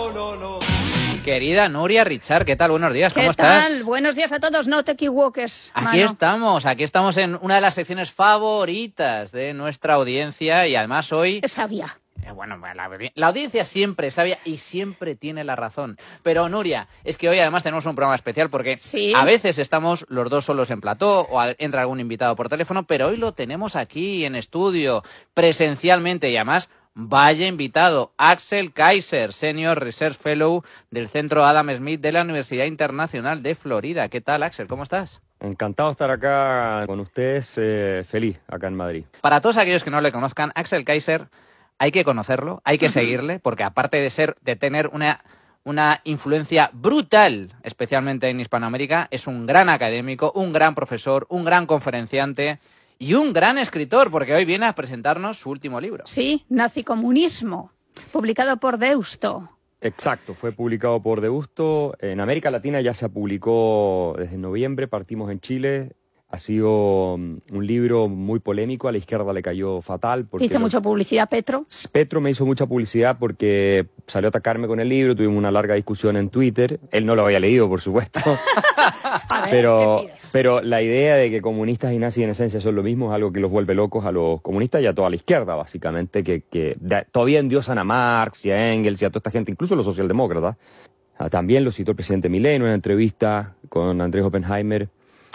Querida Nuria Richard, ¿qué tal? Buenos días, ¿cómo estás? ¿Qué tal? Buenos días a todos, no te equivoques, Aquí estamos en una de las secciones favoritas de nuestra audiencia y además hoy... Es sabia. Bueno, la audiencia siempre es sabia y siempre tiene la razón. Pero Nuria, es que hoy además tenemos un programa especial porque ¿Sí? A veces estamos los dos solos en plató o entra algún invitado por teléfono, pero hoy lo tenemos aquí en estudio, presencialmente y además... Vaya invitado, Axel Kaiser, Senior Research Fellow del Centro Adam Smith de la Universidad Internacional de Florida. ¿Qué tal, Axel? ¿Cómo estás? Encantado de estar acá con ustedes, feliz acá en Madrid. Para todos aquellos que no le conozcan, Axel Kaiser hay que conocerlo, hay que seguirle, porque aparte de tener una influencia brutal, especialmente en Hispanoamérica, es un gran académico, un gran profesor, un gran conferenciante... Y un gran escritor, porque hoy viene a presentarnos su último libro. Sí, Nazicomunismo, publicado por Deusto. Exacto, fue publicado por Deusto. En América Latina ya se publicó desde noviembre, partimos en Chile. Ha sido un libro muy polémico, a la izquierda le cayó fatal. ¿Hizo mucha publicidad Petro? Petro me hizo mucha publicidad porque salió a atacarme con el libro, tuvimos una larga discusión en Twitter. Él no lo había leído, por supuesto. Pero la idea de que comunistas y nazis en esencia son lo mismo es algo que los vuelve locos a los comunistas y a toda la izquierda, básicamente, que todavía endiosan a Marx y a Engels y a toda esta gente, incluso los socialdemócratas. También lo citó el presidente Milei en una entrevista con Andrés Oppenheimer.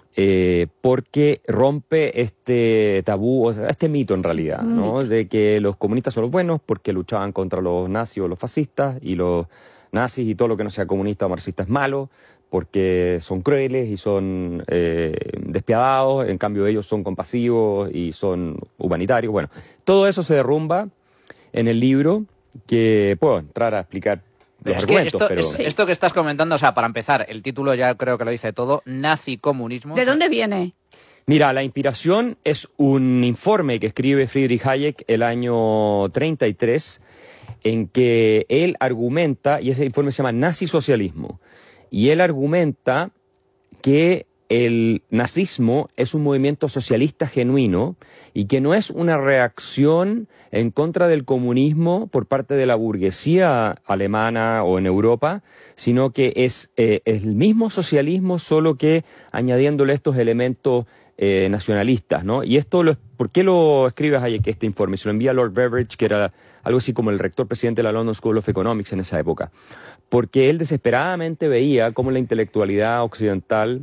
Porque rompe este tabú, o sea, este mito en realidad, ¿no? De que los comunistas son los buenos porque luchaban contra los nazis o los fascistas, y los nazis y todo lo que no sea comunista o marxista es malo porque son crueles y son despiadados, en cambio ellos son compasivos y son humanitarios. Bueno, todo eso se derrumba en el libro, que puedo entrar a explicar los argumentos, pero... Esto que estás comentando, o sea, para empezar, el título ya creo que lo dice todo, Nazicomunismo. ¿De dónde viene? Mira, la inspiración es un informe que escribe Friedrich Hayek el año 33, en que él argumenta, y ese informe se llama Nazisocialismo, y él argumenta que el nazismo es un movimiento socialista genuino y que no es una reacción en contra del comunismo por parte de la burguesía alemana o en Europa, sino que es el mismo socialismo, solo que añadiéndole estos elementos nacionalistas, ¿no? Y esto, ¿por qué lo escribe Hayek este informe? Se lo envía a Lord Beveridge, que era algo así como el rector presidente de la London School of Economics en esa época, porque él desesperadamente veía cómo la intelectualidad occidental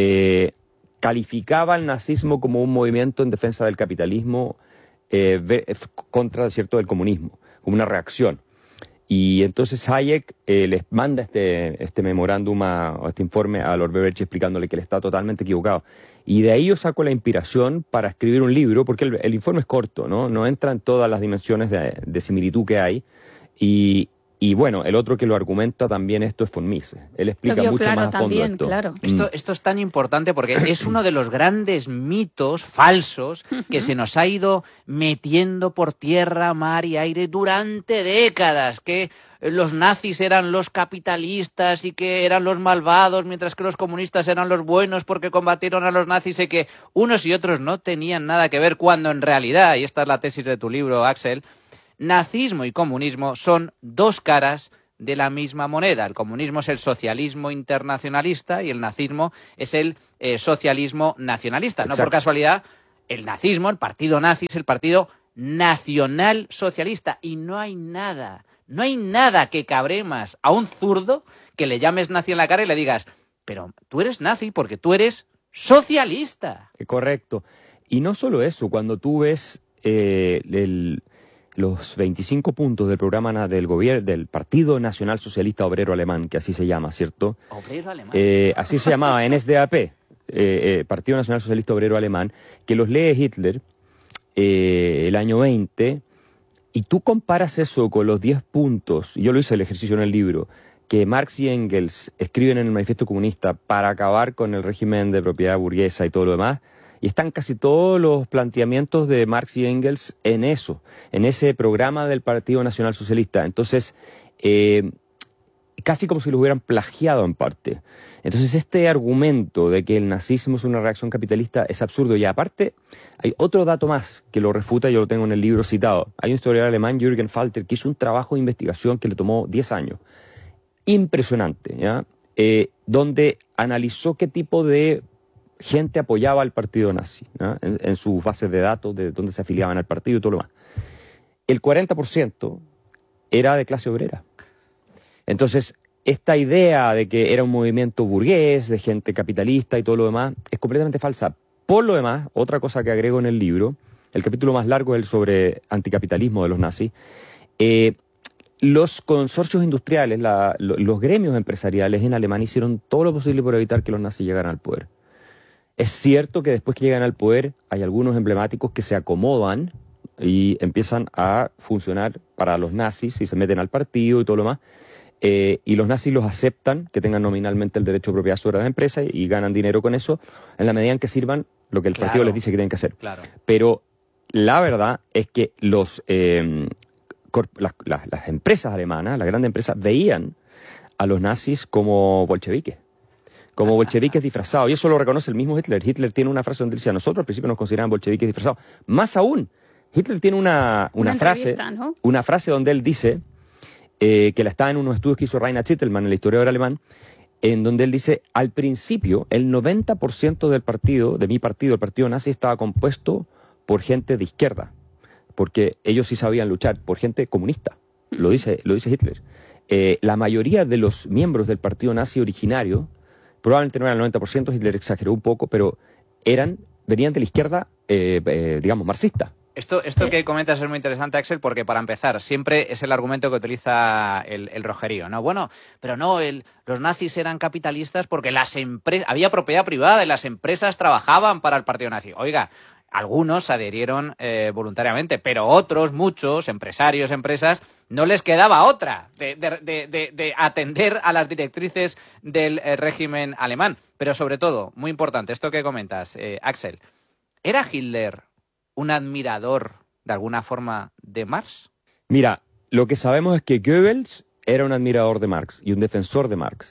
calificaba al nazismo como un movimiento en defensa del capitalismo contra, ¿cierto?, del comunismo, como una reacción. Y entonces Hayek les manda este memorándum o este informe a Lord Beveridge explicándole que él está totalmente equivocado. Y de ahí yo saco la inspiración para escribir un libro, porque el informe es corto, ¿no? No entra en todas las dimensiones de similitud que hay. Y bueno, el otro que lo argumenta también esto es von Mises. Él explica mucho más a fondo esto. Claro. Esto es tan importante porque es uno de los grandes mitos falsos que se nos ha ido metiendo por tierra, mar y aire durante décadas, que los nazis eran los capitalistas y que eran los malvados, mientras que los comunistas eran los buenos porque combatieron a los nazis, y que unos y otros no tenían nada que ver, cuando en realidad, y esta es la tesis de tu libro, Axel, nazismo y comunismo son dos caras de la misma moneda. El comunismo es el socialismo internacionalista y el nazismo es el socialismo nacionalista. Exacto. No por casualidad, el nazismo, el partido nazi, es el partido nacional socialista. Y no hay nada que cabre más a un zurdo que le llames nazi en la cara y le digas, pero tú eres nazi porque tú eres socialista. Correcto. Y no solo eso, cuando tú ves los 25 puntos del programa del Partido Nacional Socialista Obrero Alemán, que así se llama, ¿cierto? Obrero alemán. Así se llamaba, NSDAP, Partido Nacional Socialista Obrero Alemán, que los lee Hitler el año 20, y tú comparas eso con los 10 puntos, y yo lo hice el ejercicio en el libro, que Marx y Engels escriben en el Manifiesto Comunista para acabar con el régimen de propiedad burguesa y todo lo demás. Y están casi todos los planteamientos de Marx y Engels en eso, en ese programa del Partido Nacional Socialista. Entonces, casi como si lo hubieran plagiado en parte. Entonces, este argumento de que el nazismo es una reacción capitalista es absurdo. Y aparte, hay otro dato más que lo refuta, yo lo tengo en el libro citado. Hay un historiador alemán, Jürgen Falter, que hizo un trabajo de investigación que le tomó 10 años. impresionante, ¿ya? Donde analizó qué tipo de gente apoyaba al partido nazi, ¿ya? En sus bases de datos de dónde se afiliaban al partido y todo lo demás. El 40% era de clase obrera. Entonces, esta idea de que era un movimiento burgués, de gente capitalista y todo lo demás, es completamente falsa. Por lo demás, otra cosa que agrego en el libro, el capítulo más largo es el sobre anticapitalismo de los nazis, los consorcios industriales, los gremios empresariales en Alemania hicieron todo lo posible por evitar que los nazis llegaran al poder. Es cierto que después que llegan al poder hay algunos emblemáticos que se acomodan y empiezan a funcionar para los nazis y se meten al partido y todo lo demás. Y los nazis los aceptan, que tengan nominalmente el derecho de propiedad sobre las empresas y ganan dinero con eso, en la medida en que sirvan lo que el partido les dice que tienen que hacer. Claro. Pero la verdad es que las empresas alemanas, las grandes empresas, veían a los nazis como bolcheviques. Como bolcheviques disfrazados. Y eso lo reconoce el mismo Hitler. Hitler tiene una frase donde dice, nosotros al principio nos consideraban bolcheviques disfrazados. Más aún, Hitler tiene una frase, ¿no? Una frase donde él dice, que la está en unos estudios que hizo Rainer Zitelmann, el historiador alemán, en donde él dice, al principio el 90% del partido, de mi partido, el partido nazi, estaba compuesto por gente de izquierda, porque ellos sí sabían luchar, por gente comunista, lo dice Hitler. La mayoría de los miembros del partido nazi originario, probablemente no eran el 90%, Hitler exageró un poco, pero venían de la izquierda, digamos, marxista. Esto que comentas es muy interesante, Axel, porque para empezar, siempre es el argumento que utiliza el Rogerío, ¿no? Bueno, pero no, los nazis eran capitalistas porque había propiedad privada y las empresas trabajaban para el partido nazi. Oiga, algunos se adherieron voluntariamente, pero otros, muchos, empresarios, empresas, no les quedaba otra de atender a las directrices del régimen alemán. Pero sobre todo, muy importante, esto que comentas, Axel, ¿era Hitler un admirador, de alguna forma, de Marx? Mira, lo que sabemos es que Goebbels era un admirador de Marx y un defensor de Marx.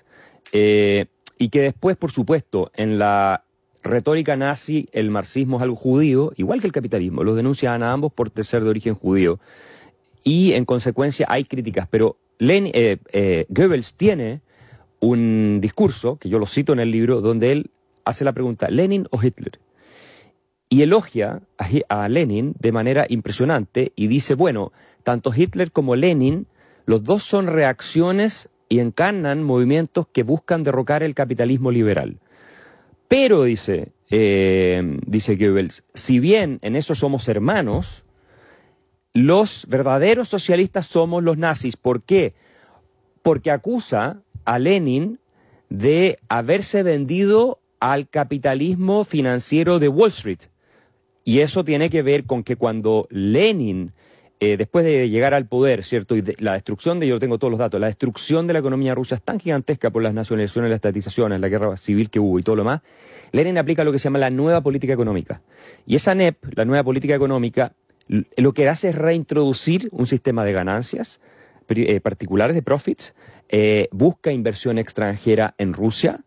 Y que después, por supuesto, en la retórica nazi, el marxismo es algo judío, igual que el capitalismo. Los denuncian a ambos por ser de origen judío. Y, en consecuencia, hay críticas. Pero Goebbels tiene un discurso, que yo lo cito en el libro, donde él hace la pregunta, ¿Lenin o Hitler? Y elogia a Lenin de manera impresionante y dice, bueno, tanto Hitler como Lenin, los dos son reacciones y encarnan movimientos que buscan derrocar el capitalismo liberal. Pero, dice Goebbels, si bien en eso somos hermanos, los verdaderos socialistas somos los nazis. ¿Por qué? Porque acusa a Lenin de haberse vendido al capitalismo financiero de Wall Street. Y eso tiene que ver con que cuando Lenin, después de llegar al poder, ¿cierto? Y la destrucción yo tengo todos los datos, la destrucción de la economía rusa es tan gigantesca por las nacionalizaciones, las estatizaciones, la guerra civil que hubo y todo lo demás, Lenin aplica lo que se llama la nueva política económica. Y esa NEP, la nueva política económica, lo que hace es reintroducir un sistema de ganancias particulares, de profits, busca inversión extranjera en Rusia,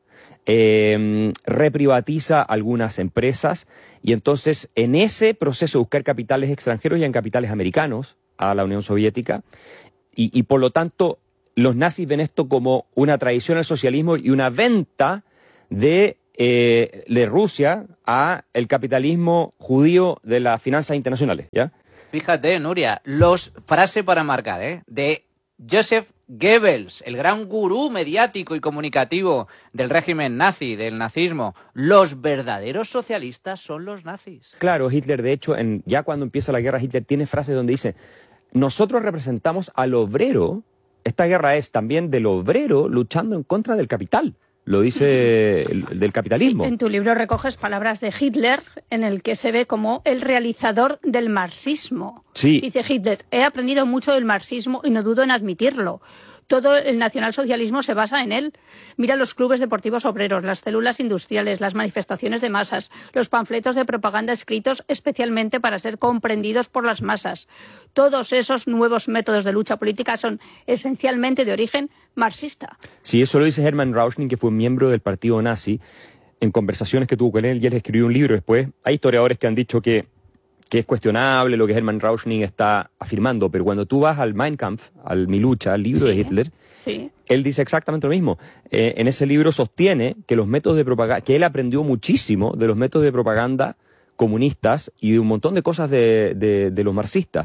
reprivatiza algunas empresas y entonces en ese proceso de buscar capitales extranjeros y en capitales americanos a la Unión Soviética y por lo tanto los nazis ven esto como una traición al socialismo y una venta de Rusia a el capitalismo judío de las finanzas internacionales, ¿ya? Fíjate, Nuria, frase para marcar, de Joseph Goebbels, el gran gurú mediático y comunicativo del régimen nazi, del nazismo. Los verdaderos socialistas son los nazis. Claro, Hitler, de hecho, ya cuando empieza la guerra, Hitler tiene frases donde dice, nosotros representamos al obrero, esta guerra es también del obrero luchando en contra del capital. Lo dice del capitalismo. En tu libro recoges palabras de Hitler en el que se ve como el realizador del marxismo. Sí. Dice Hitler, he aprendido mucho del marxismo y no dudo en admitirlo. Todo el nacionalsocialismo se basa en él. Mira los clubes deportivos obreros, las células industriales, las manifestaciones de masas, los panfletos de propaganda escritos especialmente para ser comprendidos por las masas. Todos esos nuevos métodos de lucha política son esencialmente de origen marxista. Sí, eso lo dice Hermann Rauschning, que fue un miembro del partido nazi, en conversaciones que tuvo con él, y él escribió un libro después. Hay historiadores que han dicho que que es cuestionable lo que Hermann Rauschning está afirmando, pero cuando tú vas al Mein Kampf, al Mi Lucha, al libro de Hitler, él dice exactamente lo mismo. En ese libro sostiene que los métodos de propaganda, que él aprendió muchísimo de los métodos de propaganda comunistas y de un montón de cosas de los marxistas.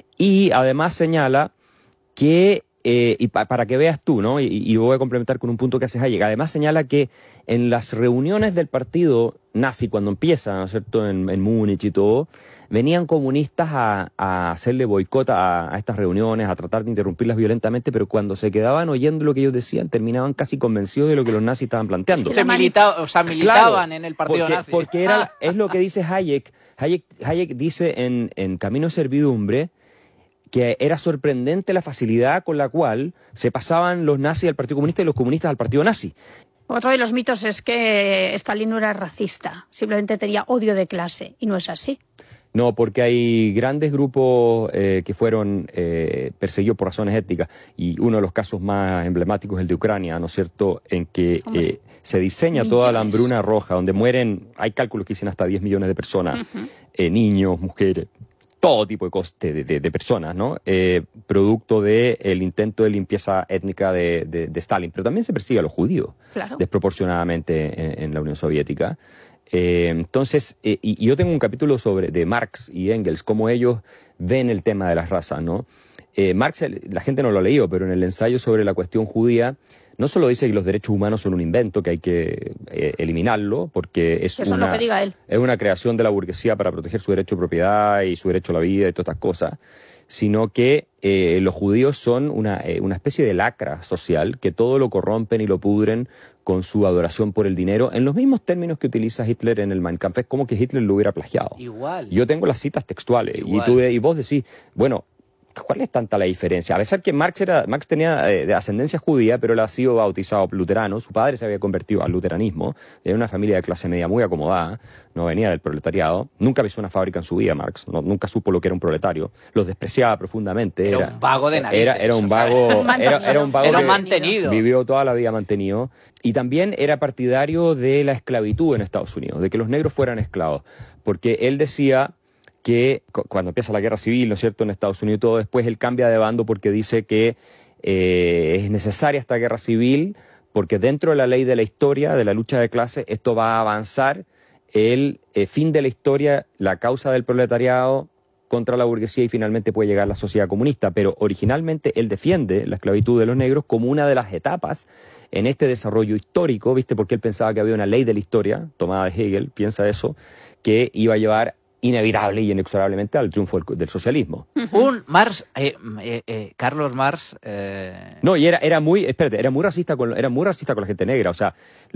Y además señala que, para que veas tú, ¿no? Y voy a complementar con un punto que hace Hayek, además señala que en las reuniones del partido nazi, cuando empiezan, ¿no es cierto?, en Múnich y todo, venían comunistas a hacerle boicot a estas reuniones, a tratar de interrumpirlas violentamente, pero cuando se quedaban oyendo lo que ellos decían, terminaban casi convencidos de lo que los nazis estaban planteando. Militaban claro, en el partido nazi. Porque es lo que dice Hayek. Hayek dice en Camino de Servidumbre que era sorprendente la facilidad con la cual se pasaban los nazis al Partido Comunista y los comunistas al Partido Nazi. Otro de los mitos es que Stalin no era racista, simplemente tenía odio de clase, y no es así. No, porque hay grandes grupos que fueron perseguidos por razones étnicas, y uno de los casos más emblemáticos es el de Ucrania, ¿no es cierto?, en que se diseña toda la hambruna roja, donde mueren, hay cálculos que dicen hasta 10 millones de personas, niños, mujeres, todo tipo de cosas, de personas, ¿no? Producto del intento de limpieza étnica de Stalin. Pero también se persigue a los judíos, claro, desproporcionadamente en la Unión Soviética. Entonces, y yo tengo un capítulo de Marx y Engels, cómo ellos ven el tema de las razas, ¿no? Marx, la gente no lo ha leído, pero en el ensayo sobre la cuestión judía, no solo dice que los derechos humanos son un invento, que hay que eliminarlo, porque es lo que diga él. Es una creación de la burguesía para proteger su derecho de propiedad y su derecho a la vida y todas estas cosas, sino que los judíos son una especie de lacra social, que todo lo corrompen y lo pudren con su adoración por el dinero, en los mismos términos que utiliza Hitler en el Mein Kampf. Es como que Hitler lo hubiera plagiado. Igual. Yo tengo las citas textuales, y vos decís, bueno, ¿cuál es tanta la diferencia? A pesar que Marx tenía de ascendencia judía, pero él ha sido bautizado luterano, su padre se había convertido al luteranismo, era una familia de clase media muy acomodada, no venía del proletariado, nunca pisó una fábrica en su vida Marx, nunca supo lo que era un proletario, los despreciaba profundamente. Era un vago de narices. Era un vago, era un vago que mantenido. Vivió toda la vida mantenido, y también era partidario de la esclavitud en Estados Unidos, de que los negros fueran esclavos, porque él decía que cuando empieza la guerra civil, ¿no es cierto?, en Estados Unidos y todo, después él cambia de bando porque dice que es necesaria esta guerra civil, porque dentro de la ley de la historia, de la lucha de clases, esto va a avanzar el fin de la historia, la causa del proletariado contra la burguesía, y finalmente puede llegar la sociedad comunista. Pero originalmente él defiende la esclavitud de los negros como una de las etapas en este desarrollo histórico, ¿viste? Porque él pensaba que había una ley de la historia, tomada de Hegel, piensa eso, que iba a llevar inevitable y inexorablemente al triunfo del socialismo. Un Marx, Carlos Marx... No, y era muy racista con la gente negra. O sea,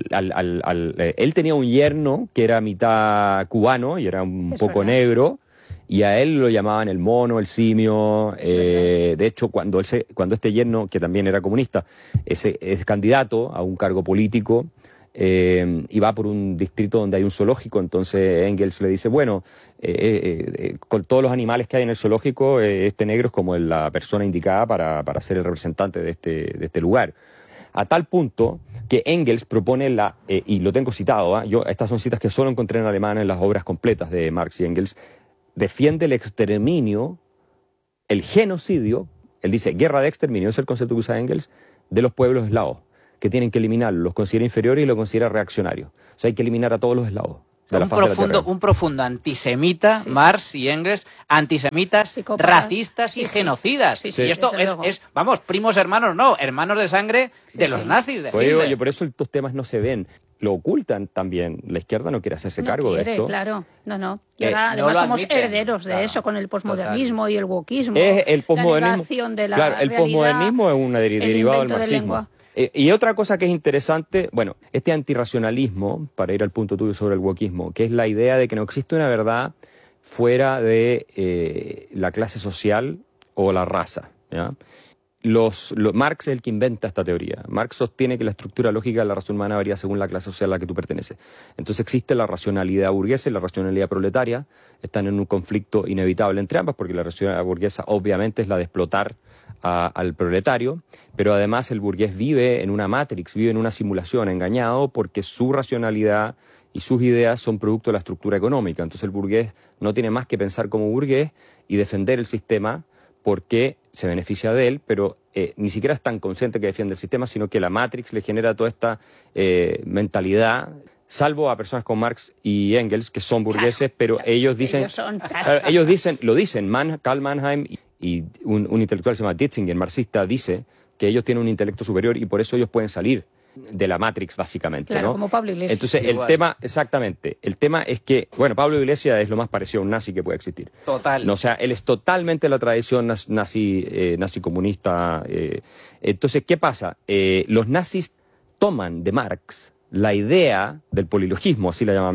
él tenía un yerno que era mitad cubano y era un poco negro, y a él lo llamaban el mono, el simio. De hecho, cuando este yerno, que también era comunista, es candidato a un cargo político, y va por un distrito donde hay un zoológico, entonces Engels le dice, bueno, con todos los animales que hay en el zoológico, este negro es como la persona indicada para ser el representante de este lugar. A tal punto que Engels propone y lo tengo citado, estas son citas que solo encontré en alemán en las obras completas de Marx y Engels, defiende el exterminio, el genocidio, él dice guerra de exterminio, es el concepto que usa Engels, de los pueblos eslavos, que tienen que eliminarlos, los considera inferiores y los considera reaccionarios. O sea, hay que eliminar a todos los eslavos. Un profundo antisemita, Marx y Engels, antisemitas, racistas y genocidas. Y esto es, vamos, primos hermanos, no, hermanos de sangre de los nazis. De Hitler. Por eso estos temas no se ven. Lo ocultan también. La izquierda no quiere hacerse cargo de esto. Claro, no. Y ahora además somos herederos de eso, con el posmodernismo y el wokismo. El posmodernismo. El posmodernismo es un derivado del marxismo. Y otra cosa que es interesante, bueno, este antirracionalismo, para ir al punto tuyo sobre el wokismo, que es la idea de que no existe una verdad fuera de la clase social o la raza, ¿ya? Marx es el que inventa esta teoría. Marx sostiene que la estructura lógica de la raza humana varía según la clase social a la que tú perteneces. Entonces existe la racionalidad burguesa y la racionalidad proletaria, están en un conflicto inevitable entre ambas, porque la racionalidad burguesa obviamente es la de explotar al proletario, pero además el burgués vive en una matrix, vive en una simulación, engañado porque su racionalidad y sus ideas son producto de la estructura económica. Entonces el burgués no tiene más que pensar como burgués y defender el sistema porque se beneficia de él, pero ni siquiera es tan consciente que defiende el sistema, sino que la Matrix le genera toda esta mentalidad, salvo a personas como Marx y Engels, que son burgueses, pero ellos dicen... Ellos dicen, Karl Mannheim y un intelectual que se llama Ditzinger, marxista, dice que ellos tienen un intelecto superior y por eso ellos pueden salir de la Matrix, básicamente, claro, ¿no? como Pablo Iglesias. Entonces, Igual. el tema, exactamente, el tema es que, bueno, Pablo Iglesias es lo más parecido a un nazi que puede existir. Total. No, o sea, él es totalmente la tradición nazi comunista. Entonces, ¿qué pasa? Los nazis toman de Marx la idea del polilogismo, así la llama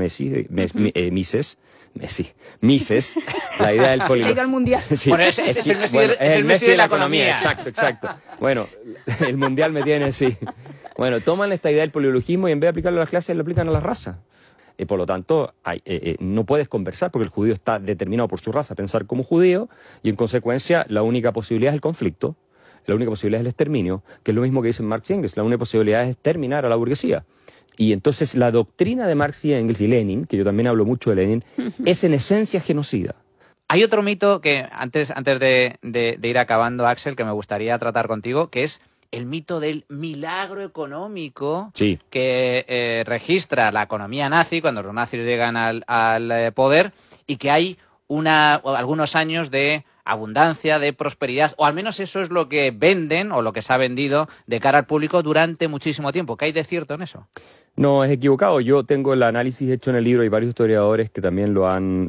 Mises, la idea del polilogismo. Llega al mundial. Sí. Bueno, es el Messi de la economía. Exacto. Bueno, el mundial me tiene, sí. Bueno, toman esta idea del polilogismo y en vez de aplicarlo a las clases, lo aplican a la raza. Por lo tanto, no puedes conversar porque el judío está determinado por su raza a pensar como judío y en consecuencia la única posibilidad es el conflicto, la única posibilidad es el exterminio, que es lo mismo que dicen Marx y Engels, la única posibilidad es exterminar a la burguesía. Y entonces la doctrina de Marx y Engels y Lenin, que yo también hablo mucho de Lenin, es en esencia genocida. Hay otro mito que antes de ir acabando, Axel, que me gustaría tratar contigo, que es el mito del milagro económico Sí. que registra la economía nazi cuando los nazis llegan al poder y que hay algunos años de abundancia, de prosperidad, o al menos eso es lo que venden o lo que se ha vendido de cara al público durante muchísimo tiempo. ¿Qué hay de cierto en eso? No, es equivocado. Yo tengo el análisis hecho en el libro y varios historiadores que también lo han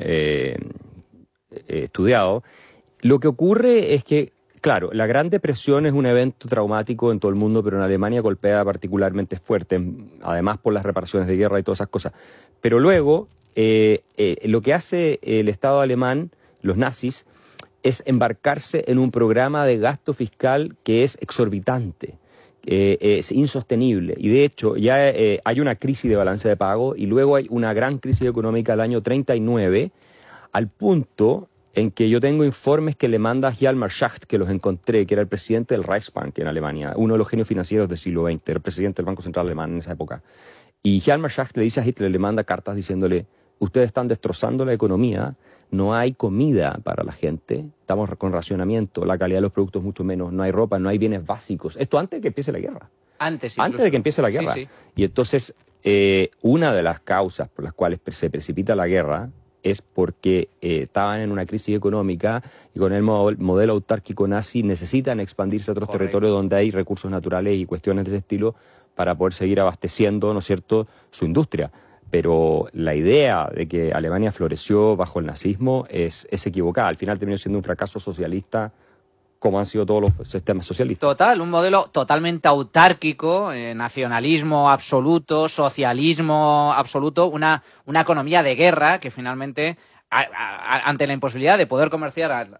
estudiado. Lo que ocurre es que, claro, la Gran Depresión es un evento traumático en todo el mundo, pero en Alemania golpea particularmente fuerte, además por las reparaciones de guerra y todas esas cosas. Pero luego, lo que hace el Estado alemán, los nazis, es embarcarse en un programa de gasto fiscal que es exorbitante, es insostenible. Y de hecho, ya hay una crisis de balance de pago y luego hay una gran crisis económica el año 39, al punto en que yo tengo informes que le manda Hjalmar Schacht, que los encontré, que era el presidente del Reichsbank en Alemania, uno de los genios financieros del siglo XX, era el presidente del Banco Central Alemán en esa época. Y Hjalmar Schacht le dice a Hitler, le manda cartas diciéndole, ustedes están destrozando la economía, no hay comida para la gente, estamos con racionamiento, la calidad de los productos mucho menos, no hay ropa, no hay bienes básicos. Esto antes de que empiece la guerra. Antes de que empiece la guerra. Sí, sí. Y entonces, una de las causas por las cuales se precipita la guerra es porque estaban en una crisis económica y con el modelo autárquico nazi necesitan expandirse a otros territorios donde hay recursos naturales y cuestiones de ese estilo para poder seguir abasteciendo, ¿no es cierto?, su industria. Pero la idea de que Alemania floreció bajo el nazismo es equivocada. Al final terminó siendo un fracaso socialista como han sido todos los sistemas socialistas. Total, un modelo totalmente autárquico, nacionalismo absoluto, socialismo absoluto, una economía de guerra que finalmente, ante la imposibilidad de poder comerciar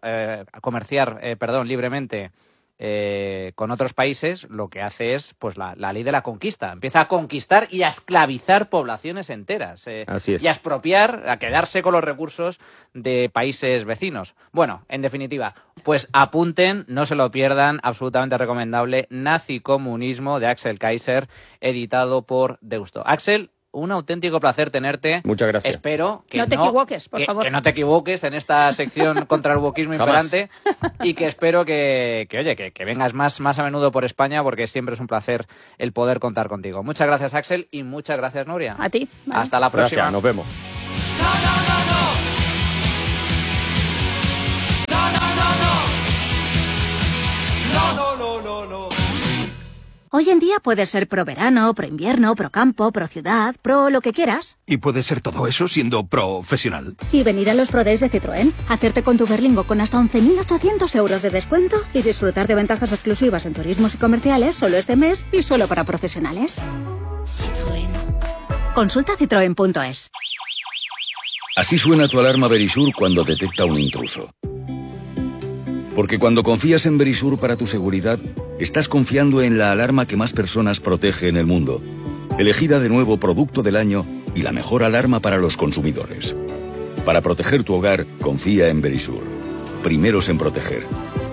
libremente con otros países, lo que hace es pues la ley de la conquista. Empieza a conquistar y a esclavizar poblaciones enteras. Así es. Y a expropiar, a quedarse con los recursos de países vecinos. Bueno, en definitiva, pues apunten, no se lo pierdan, absolutamente recomendable, Nazicomunismo de Axel Kaiser, editado por Deusto. Axel, un auténtico placer tenerte. Muchas gracias. Espero que no te equivoques, por favor. Que no te equivoques en esta sección contra el wokismo imperante y que espero que vengas más a menudo por España porque siempre es un placer el poder contar contigo. Muchas gracias, Axel, y muchas gracias, Nuria. A ti. Vale. Hasta la próxima. Gracias, nos vemos. Hoy en día puedes ser pro verano, pro invierno, pro campo, pro ciudad, pro lo que quieras. Y puedes ser todo eso siendo profesional. Y venir a los Pro Days de Citroën, hacerte con tu Berlingo con hasta 11.800 euros de descuento y disfrutar de ventajas exclusivas en turismos y comerciales solo este mes y solo para profesionales. Citroën. Consulta citroen.es. Así suena tu alarma Verisur cuando detecta un intruso. Porque cuando confías en Verisur para tu seguridad, estás confiando en la alarma que más personas protege en el mundo. Elegida de nuevo Producto del Año y la mejor alarma para los consumidores. Para proteger tu hogar, confía en Verisur. Primeros en proteger.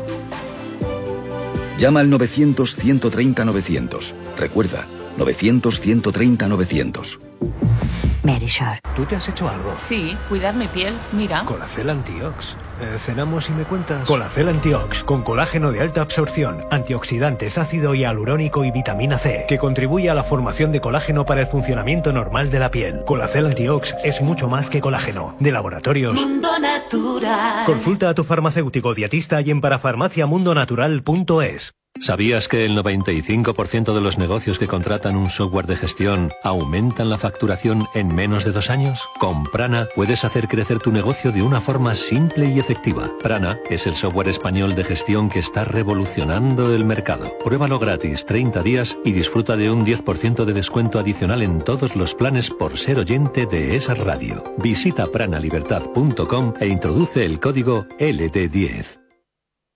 Llama al 900-130-900. Recuerda, 900-130-900. Verisure. ¿Tú te has hecho algo? Sí, cuidar mi piel, mira. Colacel Antiox. Cenamos y me cuentas. Colacel Antiox, con colágeno de alta absorción, antioxidantes, ácido hialurónico y vitamina C, que contribuye a la formación de colágeno para el funcionamiento normal de la piel. Colacel Antiox es mucho más que colágeno. De Laboratorios Mundo Natural. Consulta a tu farmacéutico dietista y en parafarmaciamundonatural.es. ¿Sabías que el 95% de los negocios que contratan un software de gestión aumentan la facturación en menos de 2 años? Con Prana puedes hacer crecer tu negocio de una forma simple y efectiva. Prana es el software español de gestión que está revolucionando el mercado. Pruébalo gratis 30 días y disfruta de un 10% de descuento adicional en todos los planes por ser oyente de esa radio. Visita pranalibertad.com e introduce el código LD10.